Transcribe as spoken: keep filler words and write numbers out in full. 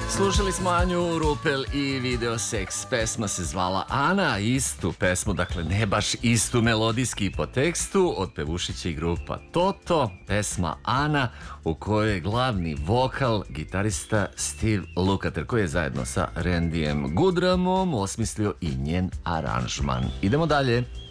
Slušali smo Anju Rupel i Video Seks. Pesma se zvala Ana, istu pesmu, dakle ne baš istu melodijski po tekstu, od Pevušića i grupa Toto. Pesma Ana u kojoj je glavni vokal gitarista Steve Lukather, koji je zajedno sa Randyjem Goodramom osmislio i njen aranžman. Idemo dalje.